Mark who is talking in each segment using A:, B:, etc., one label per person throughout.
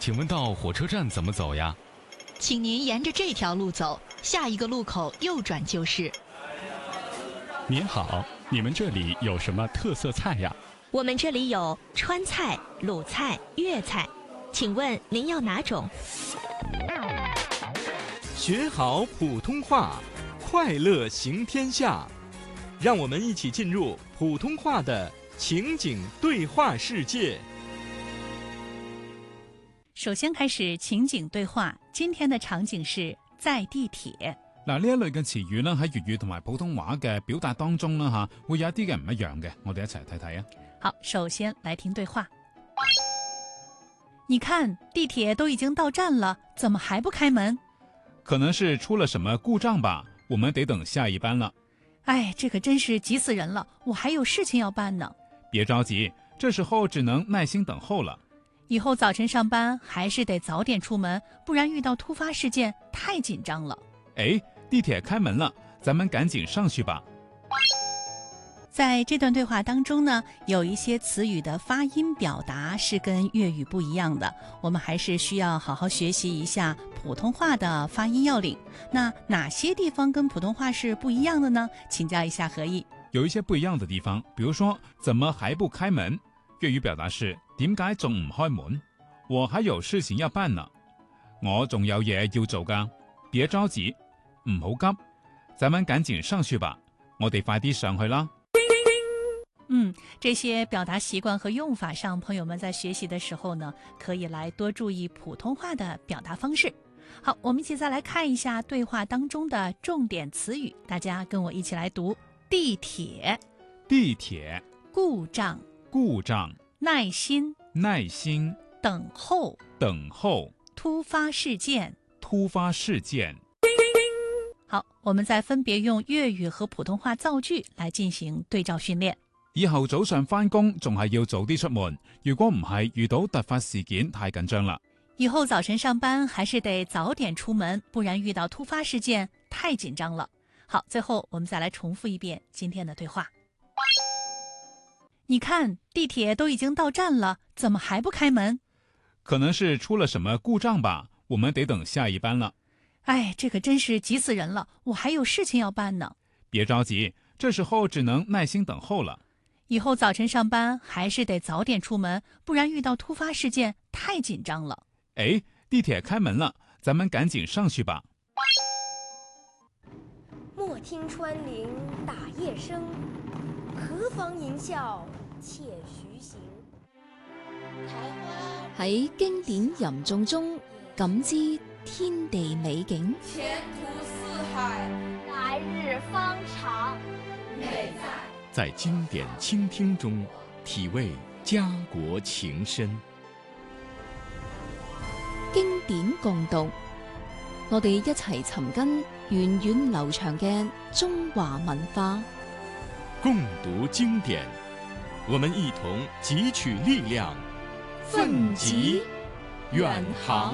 A: 请问到火车站怎么走呀？
B: 请您沿着这条路走，下一个路口右转就是。
C: 您好，你们这里有什么特色菜呀？
D: 我们这里有川菜、鲁菜、粤菜，请问您要哪种？
E: 学好普通话，快乐行天下。让我们一起进入普通话的情景对话世界。
F: 首先開始情景對話，今天的場景是在地鐵。
G: 嗱，呢一類嘅詞語呢，喺粵語同埋普通話嘅表達當中呢，會有一啲嘅唔一樣嘅，我哋一齊睇睇啊。
F: 好，首先來聽對話。你看，地鐵都已經到站了，怎麼還不開門？
G: 可能是出了什麼故障吧，我們得等下一班了。
F: 哎，這可真是急死人了，我還有事情要辦呢。
G: 別着急，這時候只能耐心等候了。
F: 以後早晨上班還是得早點出門，不然遇到突發事件太緊張了。
G: 哎，地鐵開門了，咱們趕緊上去吧。
F: 在這段對話當中呢，有一些詞語的發音表達是跟粵語不一樣的，我們還是需要好好學習一下普通話的發音要領。那哪些地方跟普通話是不一樣的呢？請教一下何毅。
G: 有一些不一樣的地方，比如說怎麼還不開門，粵語表達是點解仲唔開門？我還有事情要辦呢，我仲有嘢要做㗎，別着急，唔好急，咱們趕緊上去吧，我哋快啲上去啦。
F: 這些表達習慣和用法上，朋友們在學習的時候呢，可以來多注意普通話的表達方式。好，我們一起再來看一下對話當中的重點詞語，大家跟我一起來讀：地鐵、
G: 地鐵、
F: 故障、
G: 故障、
F: 耐心、
G: 耐心、
F: 等候、
G: 等候、
F: 突發事件、
G: 突發事件。
F: 好，我們再分別用粵語和普通話造句來進行對照訓練。
G: 以後早上返工仲係要早啲出門，如果唔係遇到突發事件太緊張啦。
F: 以後早晨上班還是得早點出門，不然遇到突發事件太緊張了。好，最後我們再來重複一遍今天的對話。你看，地鐵都已經到站了，怎麼還不開門？
G: 可能是出了什麼故障吧，我們得等下一班了。
F: 哎，這可真是急死人了，我還有事情要辦呢。
G: 別着急，這時候只能耐心等候了。
F: 以後早晨上班還是得早點出門，不然遇到突發事件太緊張了。
G: 哎，地鐵開門了，咱們趕緊上去吧。
H: 莫聽穿林打葉聲，何妨吟嘯且徐行。
I: 喺經典吟誦中感知天地美景，
J: 前途似海，
K: 來日方長。
J: 美
E: 在經典傾聽中體味家國情深。
I: 經典共讀，我哋一齊尋根源遠流長嘅中華文化。
E: 共讀經典，我們一同汲取力量，奮楫遠航。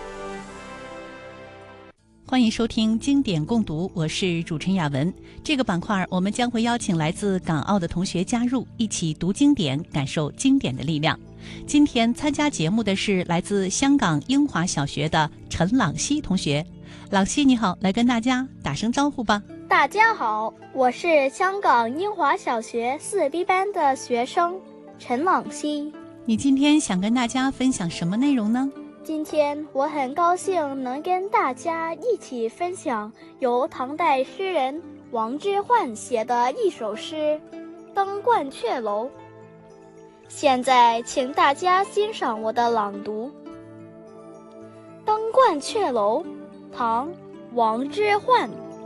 F: 歡迎收聽經典共讀，我是主持人雅文。這個板塊我們將會邀請來自港澳的同學加入，一起讀經典，感受經典的力量。今天參加節目的是來自香港英華小學的陳朗希同學。朗希你好，來跟大家打聲招呼吧。
K: 大家好，我是香港英華小學4B 班的學生陳朗希。
F: 你今天想跟大家分享什麼內容呢？
K: 今天我很高興能跟大家一起分享由唐代詩人王之渙寫的一首詩《登鸛雀樓》。現在請大家欣賞我的朗讀。《登鸛雀樓》唐·王之渙。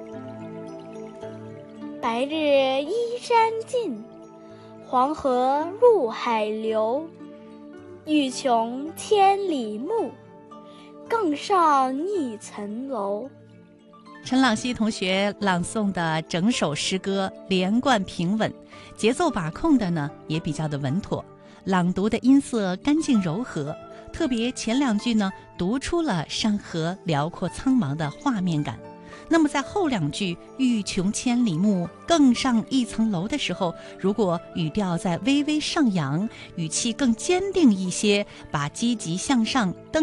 K: 白日依山盡，黃河入海流。欲窮千里目，更上一層樓。
F: 陳朗希同學朗誦的整首詩歌連貫平穩，節奏把控的呢也比較的穩妥，朗讀的音色乾淨柔和，特別前兩句呢讀出了山河遼闊蒼茫的畫面感。那麼在後兩句欲窮千里目，更上一層樓的時候，如果語調再微微上揚，語氣更堅定一些，把積極向上登